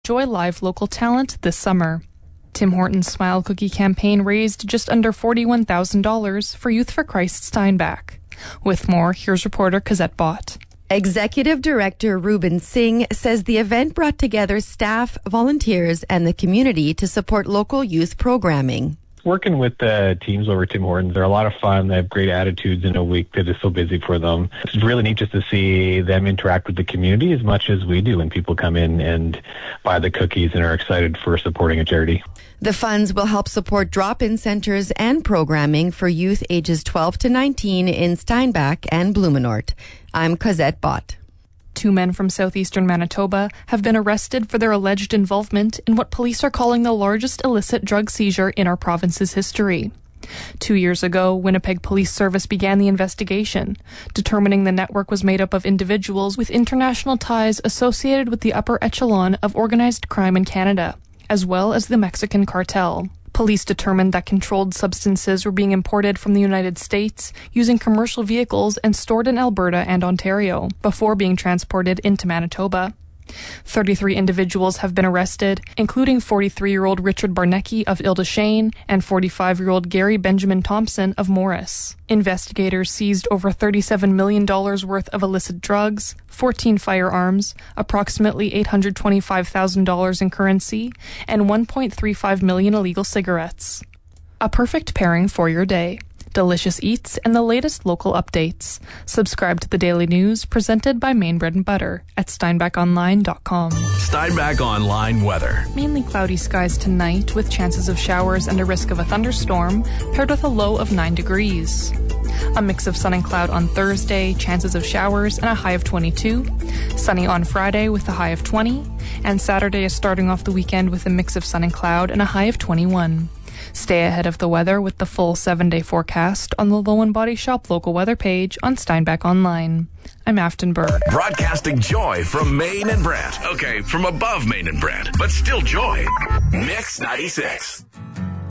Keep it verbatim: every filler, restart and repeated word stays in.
enjoy live local talent this summer. Tim Hortons Smile Cookie campaign raised just under forty-one thousand dollars for Youth for Christ Steinbach. With more, here's reporter Cosette Bott. Executive Director Ruben Singh says the event brought together staff, volunteers, and the community to support local youth programming. Working with the teams over at Tim Hortons, they're a lot of fun. They have great attitudes in a week that is so busy for them. It's really neat just to see them interact with the community as much as we do when people come in and buy the cookies and are excited for supporting a charity. The funds will help support drop-in centers and programming for youth ages twelve to nineteen in Steinbach and Blumenort. I'm Cosette Bott. Two men from southeastern Manitoba have been arrested for their alleged involvement in what police are calling the largest illicit drug seizure in our province's history. Two years ago, Winnipeg Police Service began the investigation, determining the network was made up of individuals with international ties associated with the upper echelon of organized crime in Canada, as well as the Mexican cartel. Police determined that controlled substances were being imported from the United States using commercial vehicles and stored in Alberta and Ontario before being transported into Manitoba. thirty-three individuals have been arrested, including forty-three-year-old Richard Barnecki of Ildashane and forty-five-year-old Gary Benjamin Thompson of Morris. Investigators seized over thirty-seven million dollars worth of illicit drugs, fourteen firearms, approximately eight hundred twenty-five thousand dollars in currency, and one point three five million illegal cigarettes. A perfect pairing for your day. Delicious eats and the latest local updates. Subscribe to the Daily News presented by Maine Bread and Butter at steinbach online dot com. Steinbach Online weather. Mainly cloudy skies tonight with chances of showers and a risk of a thunderstorm, paired with a low of nine degrees. A mix of sun and cloud on Thursday, chances of showers and a high of twenty-two. Sunny on Friday with a high of twenty. And Saturday is starting off the weekend with a mix of sun and cloud and a high of twenty-one. Stay ahead of the weather with the full seven-day forecast on the Low and Body Shop local weather page on Steinbach Online. I'm Afton Burke. Broadcasting joy from Maine and Brant. Okay, from above Maine and Brant, but still joy. Mix ninety-six.